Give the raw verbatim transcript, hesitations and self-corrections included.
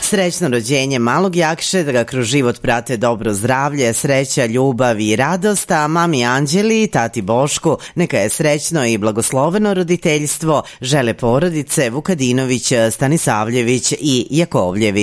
Srećno rođenje malog Jakše, da ga kroz život prate dobro zdravlje, sreća, ljubav i radost, a mami Anđeli i tati Bošku neka je srećno i blagosloveno roditeljstvo, žele porodice Vukadinović, Stanisavljević i Jakovljević.